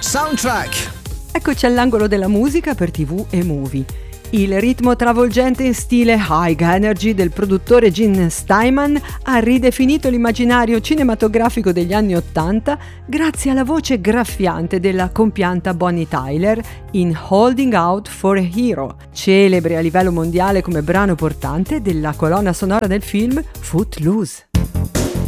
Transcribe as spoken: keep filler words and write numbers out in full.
Soundtrack. Eccoci all'angolo della musica per tivù e movie. Il ritmo travolgente in stile high energy del produttore Gene Steinman ha ridefinito l'immaginario cinematografico degli anni Ottanta grazie alla voce graffiante della compianta Bonnie Tyler in Holding Out for a Hero, celebre a livello mondiale come brano portante della colonna sonora del film Footloose.